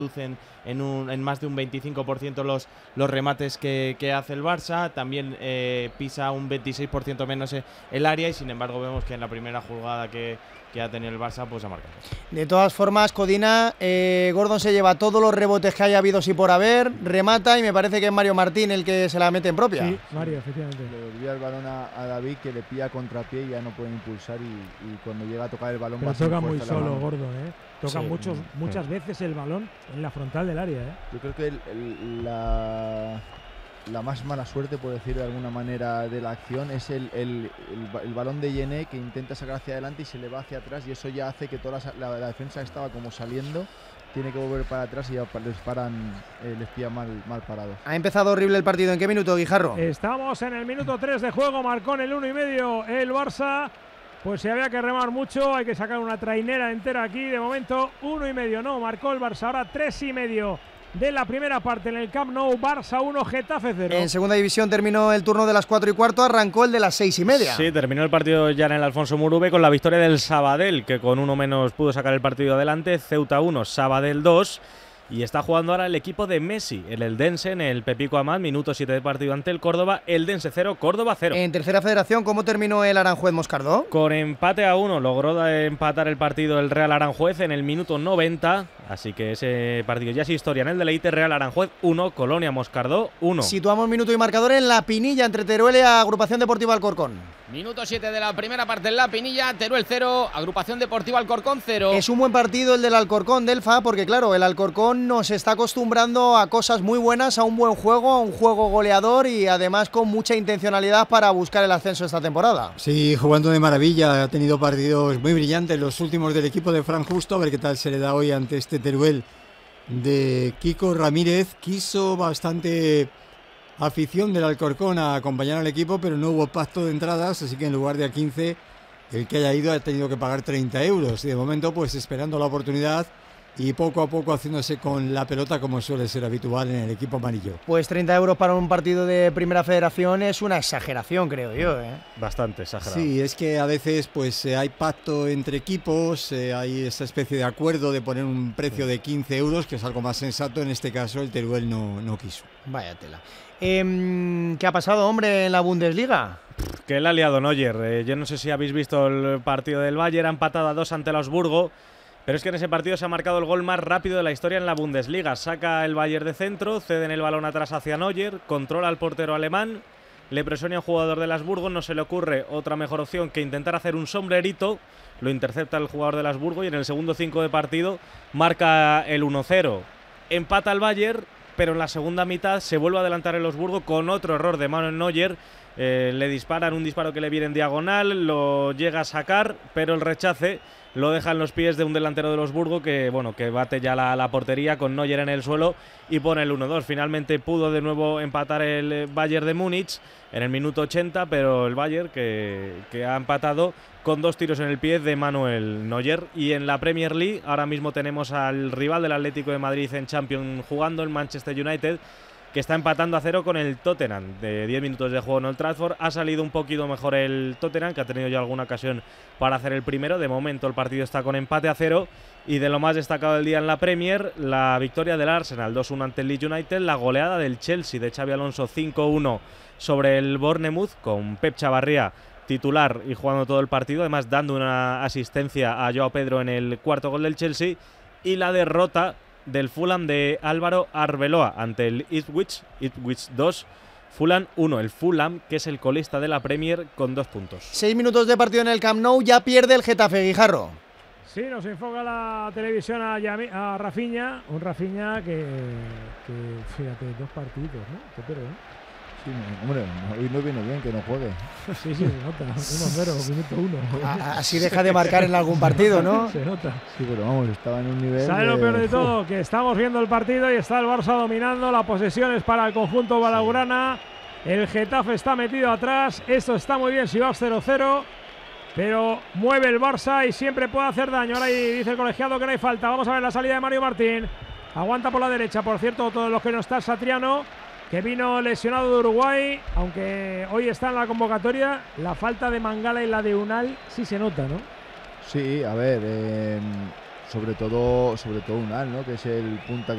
en más de un 25% los remates que hace el Barça. También pisa un 26% menos el área, y sin embargo vemos que en la primera jugada que ha tenido el Barça pues ha marcado. De todas formas, Codina, Gordon se lleva todos los rebotes que haya habido sí por haber, remata, y me parece que es Mario Martín el que se la mete en propia. Sí, Mario, efectivamente. Le volvía el balón a David, que le pilla contrapié y ya no puede impulsar, y cuando llega a tocar el balón pero toca muy solo Gordon, toca sí, muchas veces el balón en la frontal del área. Yo creo que la más mala suerte, por decir de alguna manera, de la acción es el balón de Yené, que intenta sacar hacia adelante y se le va hacia atrás, y eso ya hace que toda la defensa estaba como saliendo, tiene que volver para atrás y ya les pilla mal parado. Ha empezado horrible el partido. ¿En qué minuto, Guijarro? Estamos en el minuto 3 de juego, marcó en el 1,5 el Barça. Pues si había que remar mucho, hay que sacar una trainera entera aquí. De momento 1,5, no, marcó el Barça. Ahora 3,5 de la primera parte en el Camp Nou. Barça 1, Getafe 0. En segunda división terminó el turno de las 4:15, arrancó el de las 6:30. Sí, terminó el partido ya en el Alfonso Murube con la victoria del Sabadell, que con uno menos pudo sacar el partido adelante. Ceuta 1, Sabadell 2. Y está jugando ahora el equipo de Messi, el Eldense, en el Pepico Amat, minuto 7 de partido ante el Córdoba. Eldense 0, Córdoba 0. En tercera federación, ¿cómo terminó el Aranjuez Moscardó? Con empate a 1, logró empatar el partido el Real Aranjuez en el minuto 90. Así que ese partido ya es historia en el Deleite. Real Aranjuez 1, Colonia Moscardó 1. Situamos minuto y marcador en La Pinilla, entre Teruel y Agrupación Deportiva Alcorcón. Minuto 7 de la primera parte en La Pinilla, Teruel 0, Agrupación Deportiva Alcorcón 0. Es un buen partido el del Alcorcón, Delfa, porque claro, el Alcorcón nos está acostumbrando a cosas muy buenas, a un buen juego, a un juego goleador y además con mucha intencionalidad para buscar el ascenso esta temporada. Sí, jugando de maravilla, ha tenido partidos muy brillantes los últimos del equipo de Fran Justo, a ver qué tal se le da hoy ante este Teruel de Kiko Ramírez. Quiso bastante afición del Alcorcón a acompañar al equipo, pero no hubo pacto de entradas, así que en lugar de a 15, el que haya ido ha tenido que pagar 30 euros. Y de momento, pues esperando la oportunidad y poco a poco haciéndose con la pelota, como suele ser habitual en el equipo amarillo. Pues 30 euros para un partido de primera federación es una exageración, creo yo, Bastante exagerado. Sí, es que a veces pues hay pacto entre equipos, hay esa especie de acuerdo de poner un precio de 15 euros, que es algo más sensato. En este caso el Teruel no quiso. Vaya tela. ¿Qué ha pasado, hombre, en la Bundesliga? Que le ha liado Neuer. Yo no sé si habéis visto el partido del Bayern, ha empatado a 2 ante el Augsburgo, pero es que en ese partido se ha marcado el gol más rápido de la historia en la Bundesliga. Saca el Bayern de centro, ceden el balón atrás hacia Neuer, controla al portero alemán, le presiona al jugador del Augsburgo, no se le ocurre otra mejor opción que intentar hacer un sombrerito, lo intercepta el jugador del Augsburgo y en el segundo 5 de partido marca el 1-0. Empata el Bayern, pero en la segunda mitad se vuelve a adelantar el Augsburgo con otro error de Manuel Neuer. Le disparan un disparo que le viene en diagonal, lo llega a sacar, pero el rechace lo deja en los pies de un delantero del Augsburgo que bate ya la portería con Neuer en el suelo y pone el 1-2. Finalmente pudo de nuevo empatar el Bayern de Múnich en el minuto 80, pero el Bayern que ha empatado con 2 tiros en el pie de Manuel Neuer. Y en la Premier League ahora mismo tenemos al rival del Atlético de Madrid en Champions jugando, el Manchester United, que está empatando a 0 con el Tottenham. De 10 minutos de juego en Old Trafford ha salido un poquito mejor el Tottenham, que ha tenido ya alguna ocasión para hacer el primero. De momento el partido está con empate a 0. Y de lo más destacado del día en la Premier, la victoria del Arsenal 2-1 ante el Leeds United, la goleada del Chelsea de Xabi Alonso 5-1 sobre el Bournemouth, con Pep Chavarría titular y jugando todo el partido, además dando una asistencia a Joao Pedro en el cuarto gol del Chelsea, y la derrota del Fulham de Álvaro Arbeloa ante el Ipswich 2, Fulham 1, el Fulham, que es el colista de la Premier con 2 puntos. 6 minutos de partido en el Camp Nou, ya pierde el Getafe, Guijarro. Sí, nos enfoca la televisión a Rafinha, un Rafinha que fíjate, 2 partidos, ¿no? Que pierde, ¿no? Sí, hombre, hoy no viene bien que no juegue. Sí, se nota, 1-0, minuto 1. Así deja de marcar en algún partido, ¿no? Se nota. Sí, pero vamos, estaba en un nivel. ¿Sabe lo peor de todo? Que estamos viendo el partido y está el Barça dominando, la posesión es para el conjunto blaugrana, el Getafe está metido atrás, esto está muy bien si va 0-0, pero mueve el Barça y siempre puede hacer daño. Ahora dice el colegiado que no hay falta. Vamos a ver la salida de Mario Martín, aguanta por la derecha, por cierto, todos los que no está Satriano, que vino lesionado de Uruguay, aunque hoy está en la convocatoria. La falta de Mangala y la de Unal sí se nota, ¿no? Sí, a ver, sobre todo Unal, ¿no? Que es el punta